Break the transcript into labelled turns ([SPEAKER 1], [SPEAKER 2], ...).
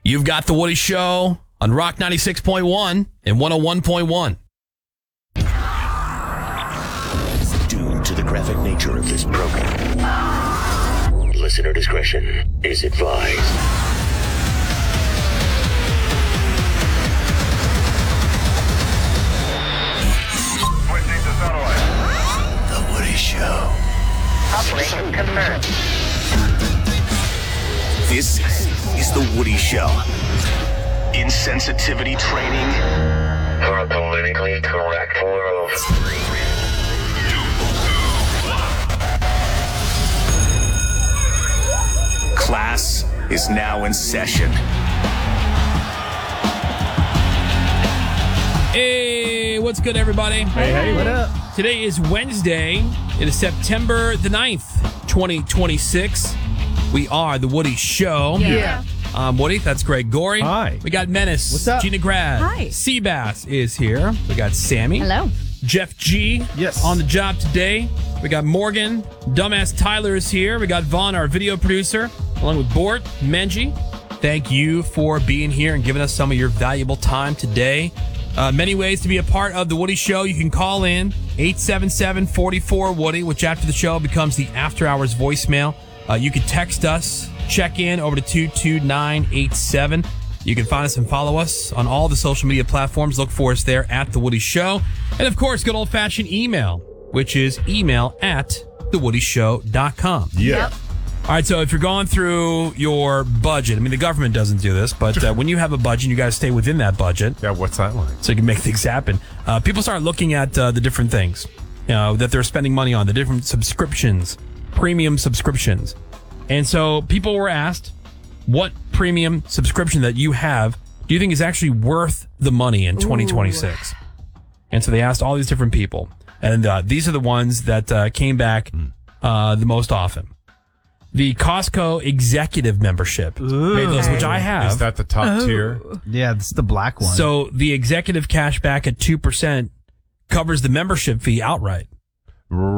[SPEAKER 1] You've got The Woody Show on Rock 96.1 and 101.1.
[SPEAKER 2] Due to the graphic nature of this program, listener discretion is advised.
[SPEAKER 3] Switching to satellite.
[SPEAKER 2] The Woody Show.
[SPEAKER 4] Operation confirmed.
[SPEAKER 2] This is The Woody Show. Insensitivity training
[SPEAKER 4] For a politically correct world.
[SPEAKER 2] class is now in session.
[SPEAKER 1] Hey, what's good, everybody?
[SPEAKER 5] Hey, what up?
[SPEAKER 1] Today is Wednesday. It is September the 9th, 2026. We are The Woody Show.
[SPEAKER 5] Yeah.
[SPEAKER 1] I'm Woody. That's Greg Gorey.
[SPEAKER 5] Hi.
[SPEAKER 1] We got Menace.
[SPEAKER 5] What's up?
[SPEAKER 1] Gina Grad.
[SPEAKER 6] Hi.
[SPEAKER 1] Seabass is here. We got Sammy.
[SPEAKER 6] Hello.
[SPEAKER 1] Jeff G.
[SPEAKER 5] Yes.
[SPEAKER 1] On the job today. We got Morgan. Dumbass Tyler is here. We got Vaughn, our video producer, along with Bort, Menji. Thank you for being here and giving us some of your valuable time today. Many ways to be a part of The Woody Show. You can call in 877-44-WOODY, which after the show becomes the After Hours voicemail. You can text us, check in over to 22987. You can find us and follow us on all the social media platforms. Look for us there at The Woody Show. And, of course, good old-fashioned email, which is email@thewoodyshow.com.
[SPEAKER 5] Yeah.
[SPEAKER 1] All right, so if you're going through your budget, I mean, the government doesn't do this, but when you have a budget, you got to stay within that budget.
[SPEAKER 5] Yeah, what's that like?
[SPEAKER 1] So you can make things happen. People start looking at the different things that they're spending money on, the different subscriptions, premium subscriptions. And so people were asked, what premium subscription that you have do you think is actually worth the money in 2026? And so they asked all these different people. And these are the ones that came back the most often. The Costco executive membership, which I have.
[SPEAKER 5] Is that the top tier?
[SPEAKER 7] Yeah, it's the black one.
[SPEAKER 1] So the executive cash back at 2% covers the membership fee outright.